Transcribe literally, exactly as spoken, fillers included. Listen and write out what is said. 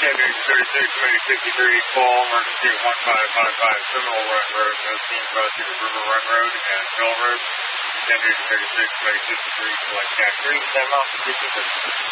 Cambridge thirty-six, Committee fifty-three, call emergency at one five five five Seminole Run Road, no steam crossing of River Run Road and Mill Road. Cambridge thirty-six, Committee fifty-three, select Jack three, time off, fifty-six.